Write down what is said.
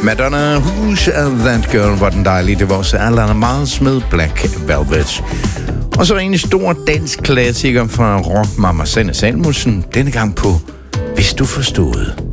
Madonna, Who's That Girl, var den dejlige. Det var også Alana Miles med Black Velvet. Og så en stor dansk klassiker fra rockmama Sanne Salmussen, denne gang på Hvis du forstod.